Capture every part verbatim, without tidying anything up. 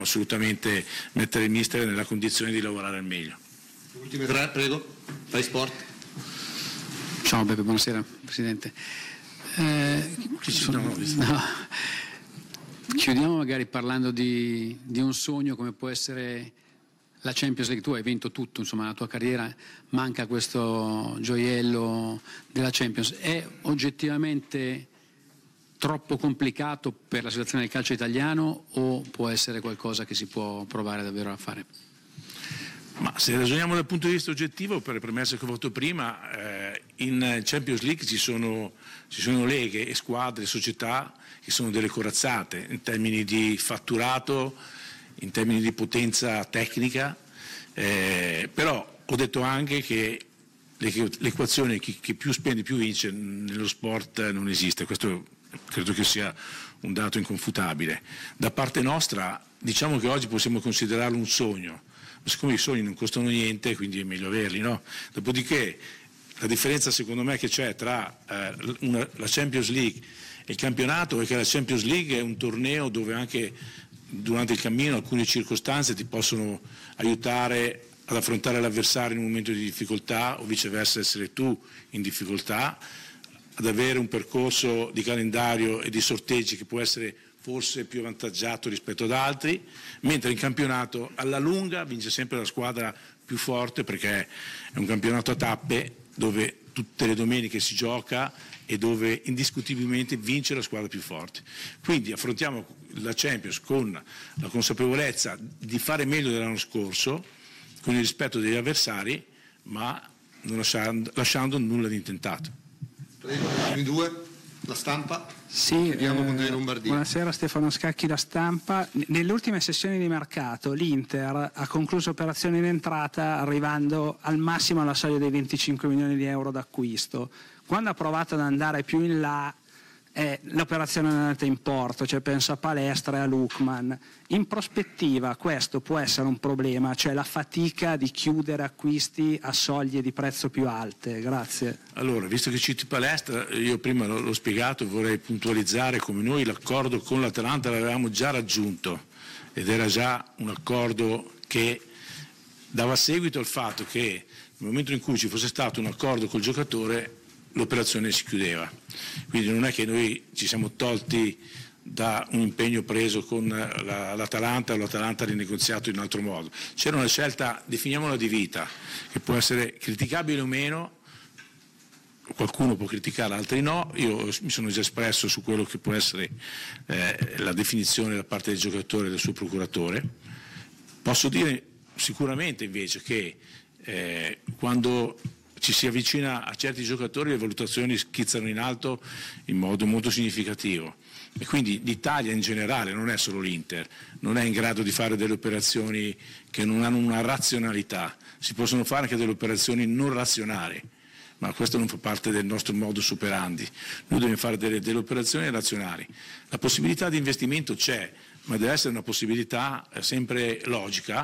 assolutamente mettere il mister nella condizione di lavorare al meglio. Ultime tre, prego. Fai sport. Ciao Beppe, buonasera Presidente. Eh, sono, no. Chiudiamo magari parlando di, di un sogno come può essere la Champions League. Tu hai vinto tutto, insomma, la tua carriera, manca questo gioiello della Champions. È oggettivamente troppo complicato per la situazione del calcio italiano o può essere qualcosa che si può provare davvero a fare? Ma se ragioniamo dal punto di vista oggettivo, per le premesse che ho fatto prima, eh, in Champions League ci sono, ci sono leghe e squadre, società che sono delle corazzate in termini di fatturato, in termini di potenza tecnica, eh, però ho detto anche che l'equazione chi, chi più spende più vince nello sport non esiste, questo credo che sia un dato inconfutabile. Da parte nostra diciamo che oggi possiamo considerarlo un sogno, ma siccome i sogni non costano niente, quindi è meglio averli, no? Dopodiché la differenza secondo me che c'è tra eh, una, la Champions League e il campionato è che la Champions League è un torneo dove anche durante il cammino alcune circostanze ti possono aiutare ad affrontare l'avversario in un momento di difficoltà o viceversa essere tu in difficoltà, ad avere un percorso di calendario e di sorteggi che può essere forse più avvantaggiato rispetto ad altri, mentre in campionato alla lunga vince sempre la squadra più forte perché è un campionato a tappe dove tutte le domeniche si gioca e dove indiscutibilmente vince la squadra più forte. Quindi affrontiamo la Champions con la consapevolezza di fare meglio dell'anno scorso, con il rispetto degli avversari, ma non lasciando, lasciando nulla di intentato. Prego, i due. La Stampa? Sì, eh, Lombardia. Buonasera, Stefano Scacchi, La Stampa. Nelle ultime sessioni di mercato l'Inter ha concluso operazioni in entrata arrivando al massimo alla soglia dei venticinque milioni di euro d'acquisto. Quando ha provato ad andare più in là eh, l'operazione non è andata in porto, cioè penso a Palestra e a Lookman. In prospettiva questo può essere un problema, cioè la fatica di chiudere acquisti a soglie di prezzo più alte. Grazie. Allora, visto che citi Palestra, io prima l'ho, l'ho spiegato, vorrei puntualizzare come noi l'accordo con l'Atalanta l'avevamo già raggiunto ed era già un accordo che dava seguito al fatto che nel momento in cui ci fosse stato un accordo col giocatore l'operazione si chiudeva, quindi non è che noi ci siamo tolti da un impegno preso con la, l'Atalanta o l'Atalanta ha rinegoziato in un altro modo, c'era una scelta, definiamola di vita, che può essere criticabile o meno, qualcuno può criticare, altri no, io mi sono già espresso su quello che può essere eh, la definizione da parte del giocatore e del suo procuratore. Posso dire sicuramente invece che eh, quando ci si avvicina a certi giocatori le valutazioni schizzano in alto in modo molto significativo e quindi l'Italia in generale, non è solo l'Inter, non è in grado di fare delle operazioni che non hanno una razionalità, si possono fare anche delle operazioni non razionali, ma questo non fa parte del nostro modus operandi, noi dobbiamo fare delle, delle operazioni razionali. La possibilità di investimento c'è, ma deve essere una possibilità sempre logica,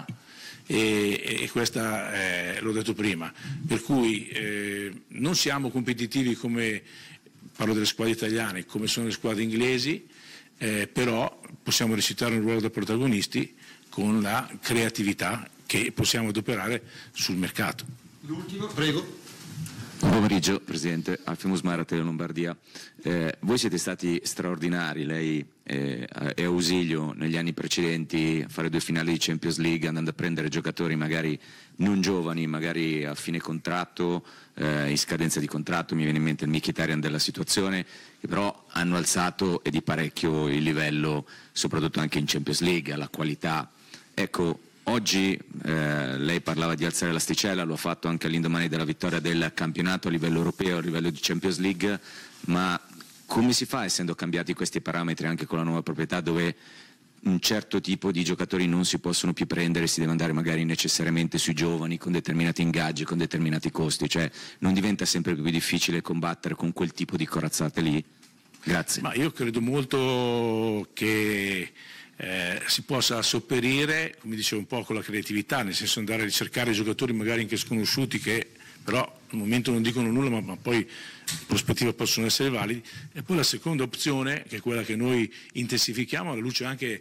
e, e questa eh, l'ho detto prima, per cui eh, non siamo competitivi come, parlo delle squadre italiane, come sono le squadre inglesi, eh, però possiamo recitare un ruolo da protagonisti con la creatività che possiamo adoperare sul mercato. L'ultimo, prego. Buon pomeriggio Presidente, Alfio Musmara, Tele Lombardia. Eh, voi siete stati straordinari, lei eh, è Ausilio negli anni precedenti a fare due finali di Champions League, andando a prendere giocatori magari non giovani, magari a fine contratto, eh, in scadenza di contratto, mi viene in mente il Mkhitaryan della situazione, che però hanno alzato e di parecchio il livello, soprattutto anche in Champions League, alla qualità. Ecco, oggi eh, lei parlava di alzare l'asticella, lo ha fatto anche all'indomani della vittoria del campionato a livello europeo, a livello di Champions League, ma come si fa, essendo cambiati questi parametri anche con la nuova proprietà, dove un certo tipo di giocatori non si possono più prendere, si deve andare magari necessariamente sui giovani con determinati ingaggi, con determinati costi, cioè non diventa sempre più difficile combattere con quel tipo di corazzate lì? Grazie. Ma io credo molto che Eh, si possa sopperire, come dicevo un po', con la creatività, nel senso andare a ricercare giocatori magari anche sconosciuti che però al momento non dicono nulla ma, ma poi in prospettiva possono essere validi, e poi la seconda opzione, che è quella che noi intensifichiamo alla luce anche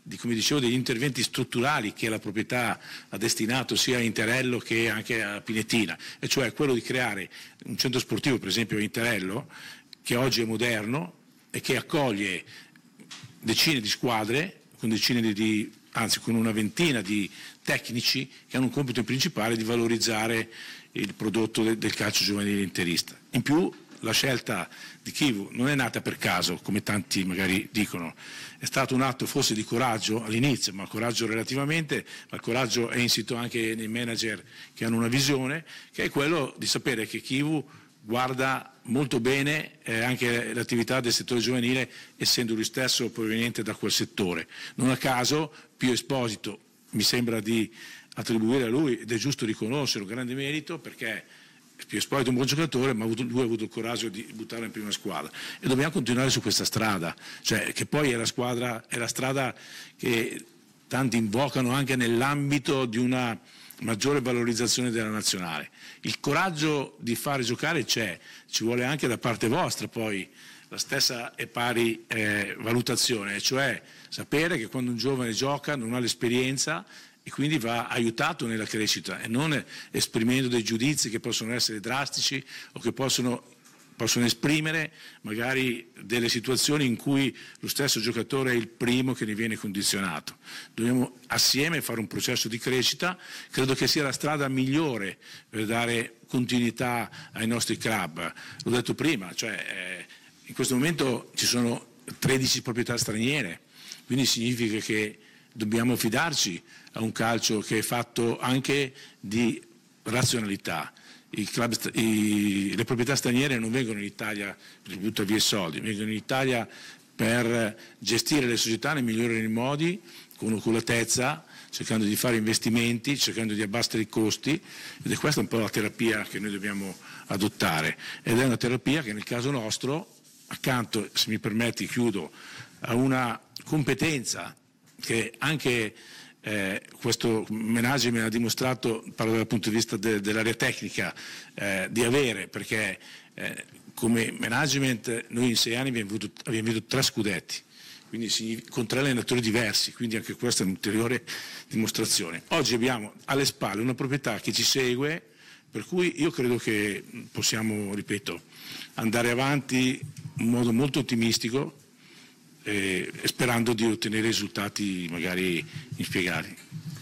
di, come dicevo, degli interventi strutturali che la proprietà ha destinato sia a Interello che anche a Pinetina, e cioè quello di creare un centro sportivo, per esempio a Interello, che oggi è moderno e che accoglie decine di squadre, con decine di, di anzi con una ventina di tecnici che hanno un compito principale di valorizzare il prodotto de, del calcio giovanile interista. In più la scelta di Chivu non è nata per caso, come tanti magari dicono, è stato un atto forse di coraggio all'inizio, ma coraggio relativamente, ma il coraggio è insito anche nei manager che hanno una visione, che è quello di sapere che Chivu guarda molto bene eh, anche l'attività del settore giovanile, essendo lui stesso proveniente da quel settore. Non a caso Pio Esposito mi sembra di attribuire a lui, ed è giusto riconoscere un grande merito, perché Pio Esposito è un buon giocatore, ma lui ha avuto il coraggio di buttarlo in prima squadra, e dobbiamo continuare su questa strada, cioè che poi è la, squadra, è la strada che tanti invocano anche nell'ambito di una maggiore valorizzazione della nazionale. Il coraggio di fare giocare c'è, ci vuole anche da parte vostra poi la stessa e pari eh, valutazione, cioè sapere che quando un giovane gioca non ha l'esperienza e quindi va aiutato nella crescita, e non esprimendo dei giudizi che possono essere drastici o che possono, possono esprimere magari delle situazioni in cui lo stesso giocatore è il primo che ne viene condizionato. Dobbiamo assieme fare un processo di crescita, credo che sia la strada migliore per dare continuità ai nostri club. L'ho detto prima, cioè, eh, in questo momento ci sono tredici proprietà straniere, quindi significa che dobbiamo fidarci a un calcio che è fatto anche di razionalità. I club, i, le proprietà straniere non vengono in Italia per buttare via i soldi, vengono in Italia per gestire le società nei migliori modi, con oculatezza, cercando di fare investimenti, cercando di abbassare i costi, ed è questa un po' la terapia che noi dobbiamo adottare, ed è una terapia che nel caso nostro, accanto, se mi permetti chiudo, a una competenza che anche eh, questo management ha dimostrato, parlo dal punto di vista de, dell'area tecnica, eh, di avere, perché eh, come management noi in sei anni abbiamo avuto, abbiamo avuto tre scudetti, quindi con tre allenatori diversi, quindi anche questa è un'ulteriore dimostrazione. Oggi abbiamo alle spalle una proprietà che ci segue, per cui io credo che possiamo, ripeto, andare avanti in modo molto ottimistico, eh, sperando di ottenere risultati magari inspiegati.